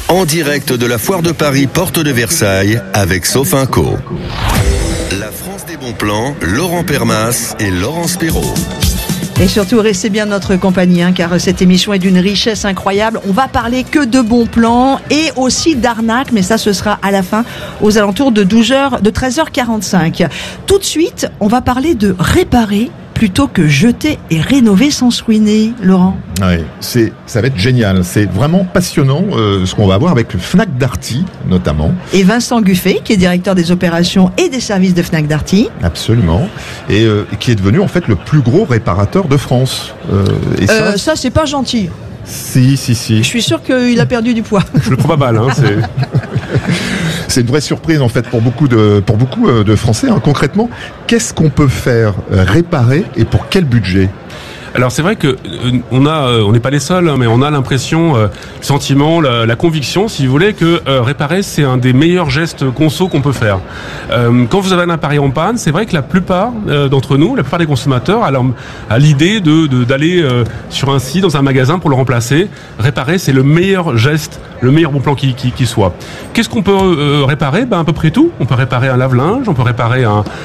En direct de la foire de Paris, porte de Versailles, avec Sofinco. La France des bons plans, Laurent Permas et Laurence Perrault. Et surtout, restez bien notre compagnie, car cette émission est d'une richesse incroyable. On va parler que de bons plans et aussi d'arnaques, mais ça, ce sera à la fin, aux alentours de 13h45. Tout de suite, on va parler de réparer plutôt que jeter et rénover sans se ruiner, Laurent. Oui, ça va être génial. C'est vraiment passionnant ce qu'on va avoir avec le Fnac Darty, notamment. Et Vincent Guffet, qui est directeur des opérations et des services de Fnac Darty. Absolument. Et qui est devenu en fait le plus gros réparateur de France. Ça, c'est pas gentil. Si. Je suis sûr qu'il a perdu du poids. Je le crois pas mal. C'est une vraie surprise en fait pour beaucoup de Français. Concrètement, qu'est-ce qu'on peut faire réparer et pour quel budget ? Alors c'est vrai que on n'est pas les seuls, mais on a l'impression, le sentiment, la conviction, si vous voulez, que réparer c'est un des meilleurs gestes conso qu'on peut faire. Quand vous avez un appareil en panne, c'est vrai que la plupart d'entre nous, la plupart des consommateurs, a l'idée d'aller sur un site, dans un magasin pour le remplacer. Réparer, c'est le meilleur geste, le meilleur bon plan qui soit. Qu'est-ce qu'on peut réparer ? À peu près tout. On peut réparer un lave-linge, on peut réparer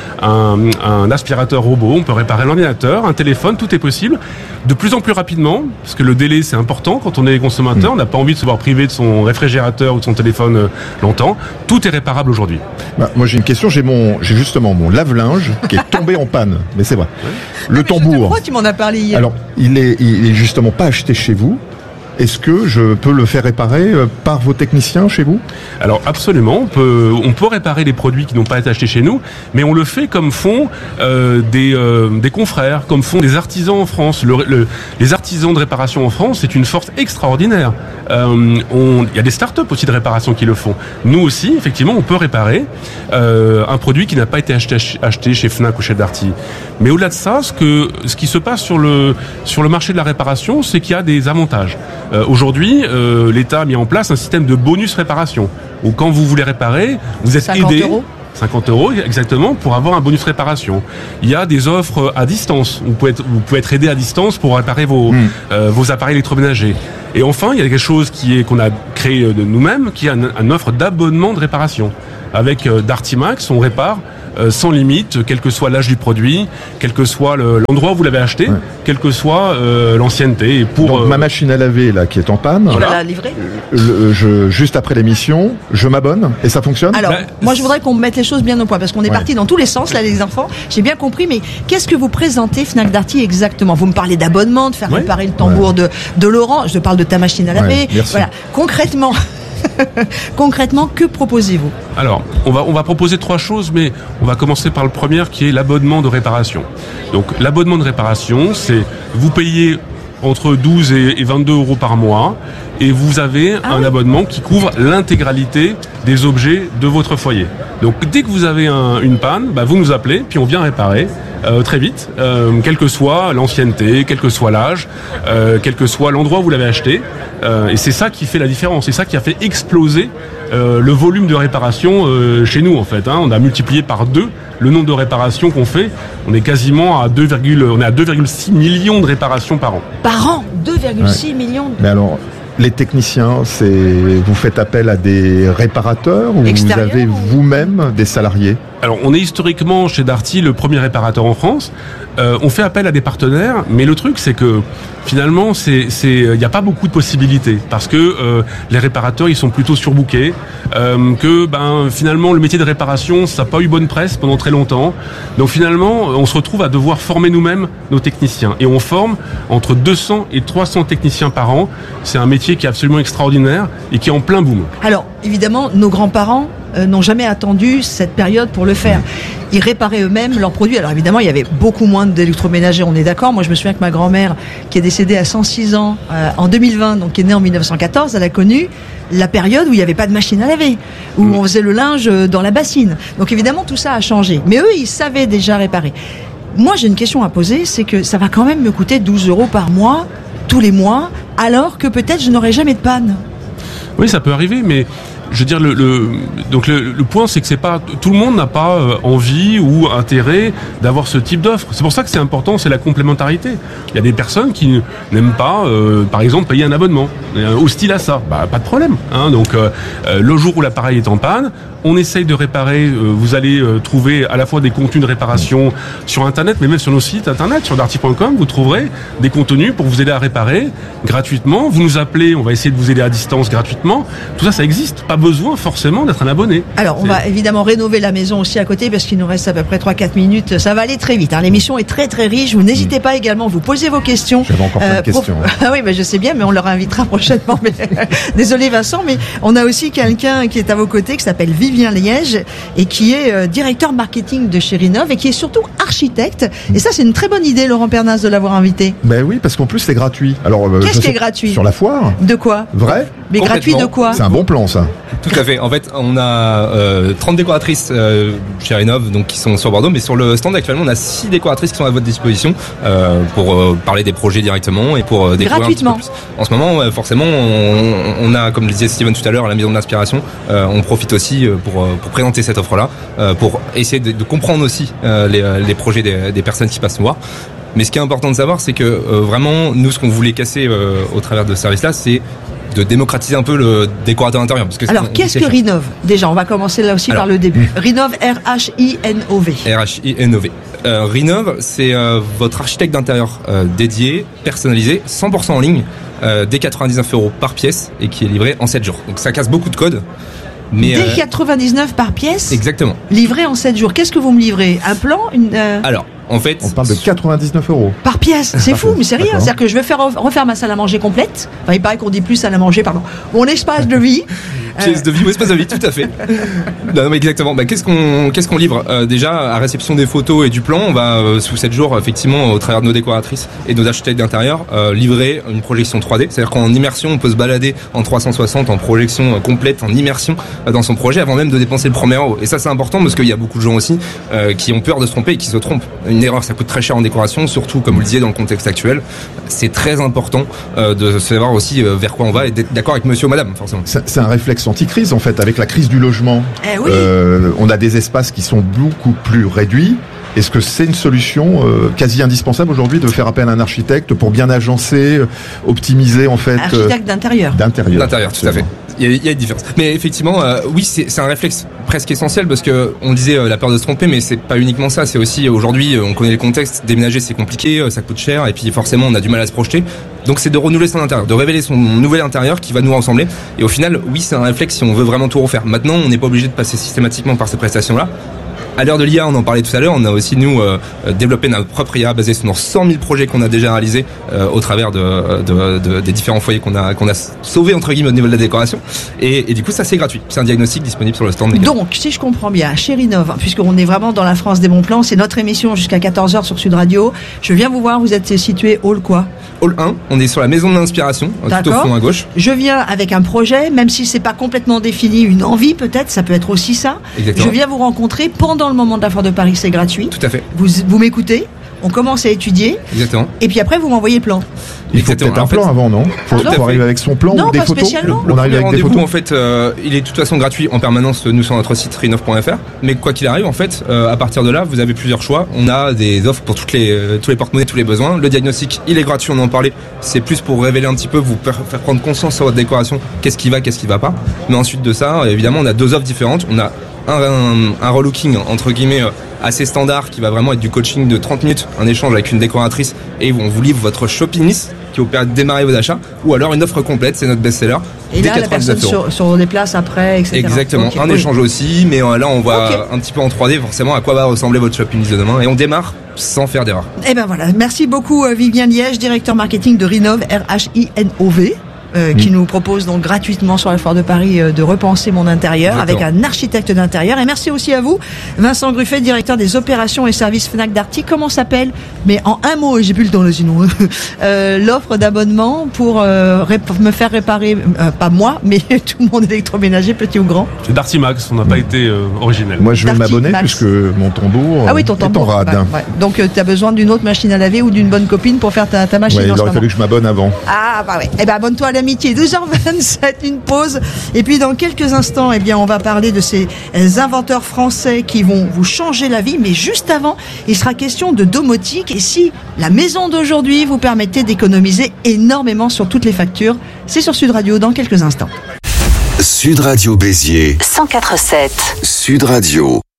un aspirateur robot, on peut réparer l'ordinateur, un téléphone, tout est possible. De plus en plus rapidement, parce que le délai c'est important quand on est consommateur, on n'a pas envie de se voir privé de son réfrigérateur ou de son téléphone longtemps. Tout est réparable aujourd'hui. Moi j'ai une question, j'ai justement mon lave-linge qui est tombé en panne, mais c'est vrai. Le tambour. Pourquoi tu m'en as parlé hier ? Alors il est justement pas acheté chez vous. Est-ce que je peux le faire réparer par vos techniciens chez vous ? Alors absolument, on peut réparer les produits qui n'ont pas été achetés chez nous, mais on le fait comme font des confrères, comme font des artisans en France. Les artisans de réparation en France, c'est une force extraordinaire. Il y a des startups aussi de réparation qui le font. Nous aussi, effectivement, on peut réparer un produit qui n'a pas été acheté chez Fnac ou chez Darty. Mais au-delà de ça, ce qui se passe sur le marché de la réparation, c'est qu'il y a des avantages. Aujourd'hui, l'État a mis en place un système de bonus réparation, où quand vous voulez réparer, vous êtes aidé. 50 € exactement pour avoir un bonus réparation. Il y a des offres à distance. Vous pouvez être aidé à distance pour réparer vos appareils électroménagers. Et enfin, il y a quelque chose qu'on a créé de nous-mêmes, qui est une offre d'abonnement de réparation. Avec Darty Max, on répare sans limite, quel que soit l'âge du produit, quel que soit l'endroit où vous l'avez acheté, quelle que soit l'ancienneté. Et donc ma machine à laver là qui est en panne, on l'a livrée. Juste après l'émission, je m'abonne et ça fonctionne. Alors, moi je voudrais qu'on mette les choses bien au point parce qu'on est parti dans tous les sens là les enfants. J'ai bien compris, mais qu'est-ce que vous présentez Fnac Darty exactement ? Vous me parlez d'abonnement, de faire réparer le tambour de Laurent. Je parle de ta machine à laver. Voilà. Concrètement, que proposez-vous ? Alors, on va proposer 3 choses, mais on va commencer par le premier qui est l'abonnement de réparation. Donc, l'abonnement de réparation, c'est vous payez entre 12 et 22 € par mois et vous avez un abonnement qui couvre l'intégralité des objets de votre foyer. Donc, dès que vous avez une panne, vous nous appelez, puis on vient réparer. Très vite, quelle que soit l'ancienneté, quel que soit l'âge, quel que soit l'endroit où vous l'avez acheté. Et c'est ça qui fait la différence. C'est ça qui a fait exploser le volume de réparation chez nous en fait. On a multiplié par 2 le nombre de réparations qu'on fait. On est quasiment à 2,6 millions de réparations par an. Par an, 2,6 millions. Mais alors, les techniciens, vous faites appel à des réparateurs ou vous avez vous-même des salariés ? Alors, on est historiquement chez Darty le premier réparateur en France. On fait appel à des partenaires, mais le truc c'est que finalement, il n'y a pas beaucoup de possibilités parce que les réparateurs ils sont plutôt surbookés, que finalement le métier de réparation ça n'a pas eu bonne presse pendant très longtemps. Donc finalement, on se retrouve à devoir former nous-mêmes nos techniciens et on forme entre 200 et 300 techniciens par an. C'est un métier qui est absolument extraordinaire et qui est en plein boom. Alors évidemment, nos grands-parents n'ont jamais attendu cette période pour le faire. Ils réparaient eux-mêmes leurs produits. Alors évidemment, il y avait beaucoup moins d'électroménagers, on est d'accord. Moi, je me souviens que ma grand-mère, qui est décédée à 106 ans en 2020, donc qui est née en 1914, elle a connu la période où il n'y avait pas de machine à laver, où on faisait le linge dans la bassine. Donc évidemment, tout ça a changé. Mais eux, ils savaient déjà réparer. Moi, j'ai une question à poser, c'est que ça va quand même me coûter 12 € par mois, tous les mois, alors que peut-être je n'aurai jamais de panne. Oui, ça peut arriver, mais je veux dire, donc le point, c'est que c'est pas tout le monde n'a pas envie ou intérêt d'avoir ce type d'offre. C'est pour ça que c'est important, c'est la complémentarité. Il y a des personnes qui n'aiment pas, par exemple, payer un abonnement, hostile à ça. Bah, pas de problème. Hein. Donc, le jour où l'appareil est en panne, on essaye de réparer. Vous allez trouver à la fois des contenus de réparation sur Internet, mais même sur nos sites Internet, sur darty.com, vous trouverez des contenus pour vous aider à réparer gratuitement. Vous nous appelez, on va essayer de vous aider à distance gratuitement. Tout ça existe. Pas besoin forcément d'être un abonné. Alors, on va évidemment rénover la maison aussi à côté parce qu'il nous reste à peu près 3-4 minutes. Ça va aller très vite. Hein. L'émission est très très riche. Vous n'hésitez pas également, vous posez vos questions. J'avais encore plein de questions. Ah oui, je sais bien, mais on leur invitera prochainement. Mais désolé Vincent, mais on a aussi quelqu'un qui est à vos côtés qui s'appelle Vivien Liège et qui est directeur marketing de chez Rinov et qui est surtout architecte. Et ça, c'est une très bonne idée, Laurent Pernas, de l'avoir invité. Ben oui, parce qu'en plus c'est gratuit. Alors, qu'est-ce qui est gratuit ? Sur la foire. De quoi ? Vrai ? Mais gratuit de quoi ? C'est un bon plan, ça. Tout à fait. En fait, on a 30 décoratrices chez Rinov, donc qui sont sur Bordeaux, mais sur le stand actuellement, on a 6 décoratrices qui sont à votre disposition pour parler des projets directement et pour découvrir un petit peu plus. En ce moment, forcément, on a, comme le disait Steven tout à l'heure, à la Maison de l'Inspiration, on profite aussi pour présenter cette offre-là, pour essayer de comprendre aussi les projets des personnes qui passent nous voir. Mais ce qui est important de savoir, c'est que vraiment, nous, ce qu'on voulait casser au travers de ce service-là, c'est de démocratiser un peu le décorateur intérieur. Parce que alors, qu'est-ce que Rinov ? Déjà, on va commencer là aussi par le début. Rinov, R-H-I-N-O-V. R-H-I-N-O-V. Rinov, c'est votre architecte d'intérieur dédié, personnalisé, 100% en ligne, dès 99 € par pièce et qui est livré en 7 jours. Donc ça casse beaucoup de codes. Mais dès 99 par pièce ? Exactement. Livré en 7 jours. Qu'est-ce que vous me livrez ? Un plan ? Alors, en fait... On parle de 99 €. Par pièce, c'est fou, mais c'est rien. C'est-à-dire que je vais refaire ma salle à manger complète. Enfin, il paraît qu'on dit plus salle à manger, pardon. Mon espace de vie. Pièce de vie ou espace de vie, tout à fait. Non, mais exactement. Bah, qu'est-ce qu'on livre déjà, à réception des photos et du plan, on va, sous 7 jours, effectivement, au travers de nos décoratrices et de nos architectes d'intérieur, livrer une projection 3D. C'est-à-dire qu'en immersion, on peut se balader en 360, en projection complète, en immersion dans son projet, avant même de dépenser le premier euro. Et ça, c'est important parce qu'il y a beaucoup de gens aussi qui ont peur de se tromper et qui se trompent. Une erreur, ça coûte très cher en décoration, surtout, comme vous le disiez, dans le contexte actuel. C'est très important de savoir aussi vers quoi on va et d'être d'accord avec monsieur ou madame, forcément. C'est un réflexe anti-crise, en fait, avec la crise du logement. Oui. On a des espaces qui sont beaucoup plus réduits. Est-ce que c'est une solution quasi indispensable aujourd'hui de faire appel à un architecte pour bien agencer, optimiser, en fait... Architecte d'intérieur. D'intérieur, tout à fait. Il y a une différence. Mais effectivement, oui, c'est un réflexe presque essentiel parce que on disait la peur de se tromper, mais c'est pas uniquement ça. C'est aussi aujourd'hui, on connaît le contexte. Déménager, c'est compliqué, ça coûte cher, et puis forcément, on a du mal à se projeter. Donc, c'est de renouveler son intérieur, de révéler son nouvel intérieur qui va nous ressembler. Et au final, oui, c'est un réflexe si on veut vraiment tout refaire. Maintenant, on n'est pas obligé de passer systématiquement par ces prestations-là. À l'heure de l'IA, on en parlait tout à l'heure, on a aussi, nous, développé notre propre IA basée sur nos 100 000 projets qu'on a déjà réalisés au travers des différents foyers qu'on a sauvés, entre guillemets, au niveau de la décoration. Et du coup, ça, c'est gratuit. C'est un diagnostic disponible sur le stand. Donc, si je comprends bien, chez Rinov, puisqu'on est vraiment dans la France des bons plans, c'est notre émission jusqu'à 14h sur Sud Radio. Je viens vous voir, vous êtes situé hall quoi ? Hall 1, on est sur la Maison de l'Inspiration, tout au fond à gauche. Je viens avec un projet, même si c'est pas complètement défini, une envie peut-être, ça peut être aussi ça. Exactement. Je viens vous rencontrer pendant le moment de la Foire de Paris, c'est gratuit. Tout à fait. Vous m'écoutez, on commence à étudier. Exactement. Et puis après, vous m'envoyez le plan. Il faut peut-être un plan avant, non ? Faut arriver avec son plan non, ou des pas photos. Spécialement. On arrive avec des photos. En fait, il est de toute façon gratuit en permanence, nous, sur notre site rinov.fr. Mais quoi qu'il arrive, en fait, à partir de là, vous avez plusieurs choix. On a des offres pour tous les porte-monnaies, tous les besoins. Le diagnostic, il est gratuit, on en parlait. C'est plus pour révéler un petit peu, vous faire prendre conscience sur votre décoration, qu'est-ce qui va pas. Mais ensuite de ça, évidemment, on a deux offres différentes. On a un relooking, entre guillemets, assez standard, qui va vraiment être du coaching de 30 minutes, un échange avec une décoratrice, et on vous livre votre shopping list qui vous permet de démarrer vos achats, ou alors une offre complète, c'est notre best-seller. Et là, la personne sur des places après, etc. Exactement, okay. Un échange aussi, mais là, on voit un petit peu en 3D, forcément, à quoi va ressembler votre shopping list de demain, et on démarre sans faire d'erreur. Et ben voilà, merci beaucoup Vivien Liège, directeur marketing de Rinov, R-H-I-N-O-V. Qui nous propose donc gratuitement sur la Foire de Paris de repenser mon intérieur. Exactement. Avec un architecte d'intérieur. Et merci aussi à vous, Vincent Gruffet, directeur des opérations et services Fnac Darty. Comment s'appelle, mais en un mot, et j'ai plus le temps là sinon, l'offre d'abonnement pour me faire réparer, pas moi, mais tout mon électroménager, petit ou grand. C'est Darty Max, on n'a pas été originel. Moi je vais Darty m'abonner Max. puisque mon tambour ton est en rade. Ouais. Donc tu as besoin d'une autre machine à laver ou d'une bonne copine pour faire ta machine. Il aurait fallu que je m'abonne avant. Ah bah ouais. Eh ben abonne-toi à la d'amitié. 12h27, une pause. Et puis dans quelques instants, eh bien, on va parler de ces inventeurs français qui vont vous changer la vie. Mais juste avant, il sera question de domotique. Et si la maison d'aujourd'hui vous permettait d'économiser énormément sur toutes les factures, c'est sur Sud Radio dans quelques instants. Sud Radio Béziers 104.7. Sud Radio.